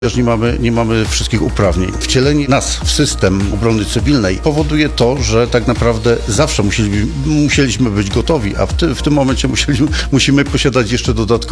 Też nie mamy wszystkich uprawnień. Wcielenie nas w system obrony cywilnej powoduje to, że tak naprawdę zawsze musieliśmy być gotowi, a w tym momencie musimy posiadać jeszcze dodatkowo